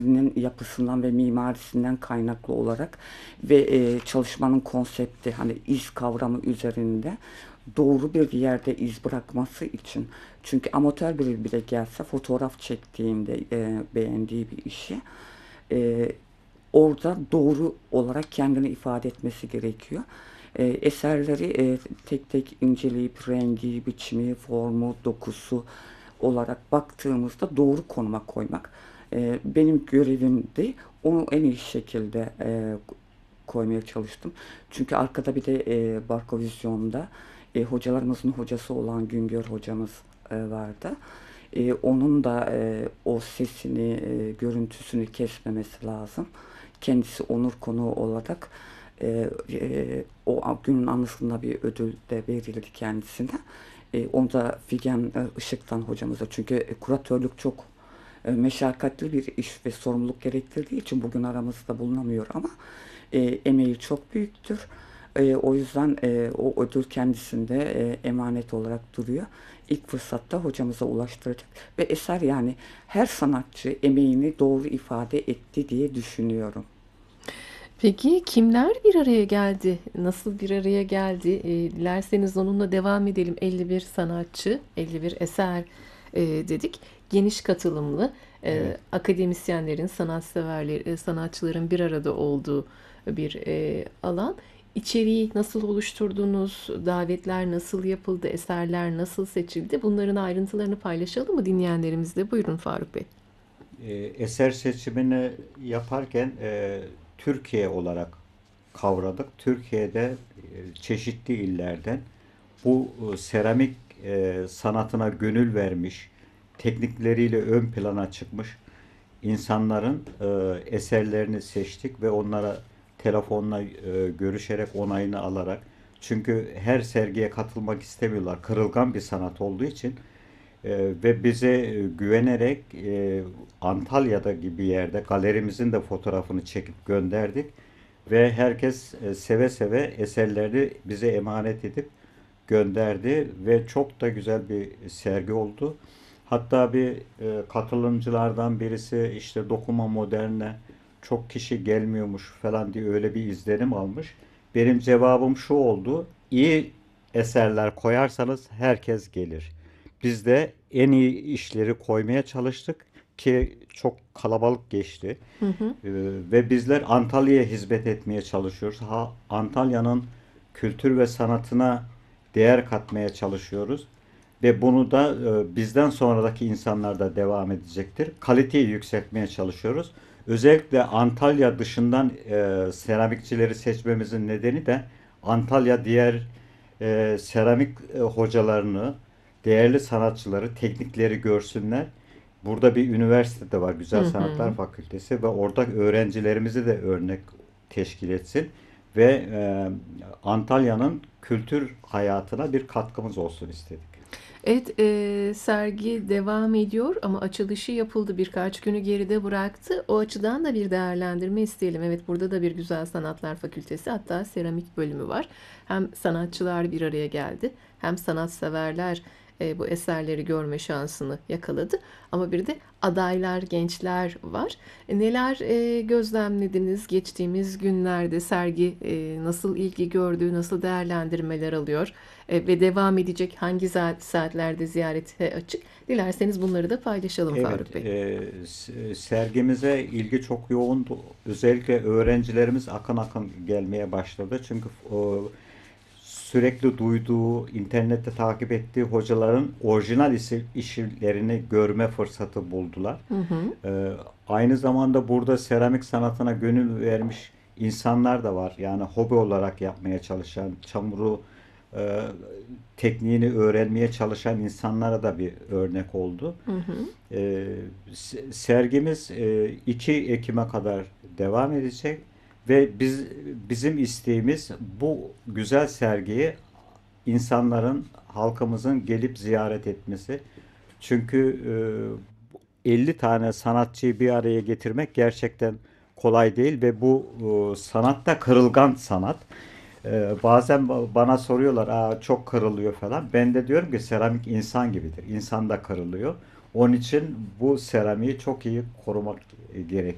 yapısından ve mimarisinden kaynaklı olarak ve çalışmanın konsepti hani iz kavramı üzerinde doğru bir yerde iz bırakması için, çünkü amatör biri bile gelse fotoğraf çektiğinde beğendiği bir işi e, orada doğru olarak kendini ifade etmesi gerekiyor. Eserleri tek tek inceleyip rengi, biçimi, formu, dokusu olarak baktığımızda doğru konuma koymak benim görevimdi. Onu en iyi şekilde koymaya çalıştım. Çünkü arkada bir de Barko Vizyon'da hocalarımızın hocası olan Güngör hocamız vardı. Onun da o sesini, görüntüsünü kesmemesi lazım. Kendisi onur konuğu olarak o günün anısında bir ödül de verildi kendisine. Onu da Figen Işık'tan hocamıza. Çünkü kuratörlük çok meşakkatli bir iş ve sorumluluk gerektirdiği için bugün aramızda bulunamıyor ama emeği çok büyüktür. O yüzden o ödül kendisinde emanet olarak duruyor. İlk fırsatta hocamıza ulaştıracak ve eser, yani her sanatçı emeğini doğru ifade etti diye düşünüyorum. Peki kimler bir araya geldi? Nasıl bir araya geldi? Dilerseniz onunla devam edelim. 51 sanatçı, 51 eser dedik. Geniş katılımlı Evet. akademisyenlerin, sanatseverler, sanatçıların bir arada olduğu bir alan. İçeriği nasıl oluşturdunuz? Davetler nasıl yapıldı? Eserler nasıl seçildi? Bunların ayrıntılarını paylaşalım mı dinleyenlerimizle? Buyurun Faruk Bey. Eser seçimini yaparken Türkiye olarak kavradık. Türkiye'de çeşitli illerden bu seramik sanatına gönül vermiş, teknikleriyle ön plana çıkmış insanların eserlerini seçtik ve onlara telefonla görüşerek onayını alarak, çünkü her sergiye katılmak istemiyorlar. Kırılgan bir sanat olduğu için ve bize güvenerek Antalya'da gibi yerde galerimizin de fotoğrafını çekip gönderdik ve herkes seve seve eserlerini bize emanet edip gönderdi ve çok da güzel bir sergi oldu. Hatta bir katılımcılardan birisi işte dokuma moderne çok kişi gelmiyormuş falan diye öyle bir izlenim almış. Benim cevabım şu oldu: İyi eserler koyarsanız herkes gelir. Biz de en iyi işleri koymaya çalıştık ki çok kalabalık geçti. Hı hı. Ve bizler Antalya'ya hizmet etmeye çalışıyoruz. Antalya'nın kültür ve sanatına değer katmaya çalışıyoruz. Ve bunu da bizden sonraki insanlar da devam edecektir. Kaliteyi yükseltmeye çalışıyoruz. Özellikle Antalya dışından seramikçileri seçmemizin nedeni de Antalya diğer seramik hocalarını, değerli sanatçıları, teknikleri görsünler. Burada bir üniversite de var, Güzel Hı Sanatlar hı. Fakültesi, ve orada öğrencilerimizi de örnek teşkil etsin ve Antalya'nın kültür hayatına bir katkımız olsun istedik. Evet, sergi devam ediyor ama açılışı yapıldı. Birkaç günü geride bıraktı. O açıdan da bir değerlendirme isteyelim. Evet, burada da bir Güzel Sanatlar Fakültesi, hatta seramik bölümü var. Hem sanatçılar bir araya geldi, hem sanatseverler bu eserleri görme şansını yakaladı. Ama bir de adaylar, gençler var. Neler gözlemlediniz geçtiğimiz günlerde? Sergi nasıl ilgi gördü, nasıl değerlendirmeler alıyor? Ve devam edecek, hangi saatlerde ziyarete açık? Dilerseniz bunları da paylaşalım Evet, Faruk Bey. sergimize ilgi çok yoğundu. Özellikle öğrencilerimiz akın akın gelmeye başladı. Çünkü sürekli duyduğu, internette takip ettiği hocaların orijinal işlerini görme fırsatı buldular. Hı hı. Ee, Aynı zamanda burada seramik sanatına gönül vermiş insanlar da var. Yani hobi olarak yapmaya çalışan, çamuru e, tekniğini öğrenmeye çalışan insanlara da bir örnek oldu. Hı hı. Ee, Sergimiz 2 Ekim'e kadar devam edecek ve bizim isteğimiz bu güzel sergiyi insanların, halkımızın gelip ziyaret etmesi. Çünkü 50 tane sanatçıyı bir araya getirmek gerçekten kolay değil ve bu sanat da kırılgan sanat. Bazen bana soruyorlar, aa, çok kırılıyor falan. Ben de diyorum ki seramik insan gibidir. İnsan da kırılıyor. Onun için bu seramiği çok iyi korumak gerekiyor.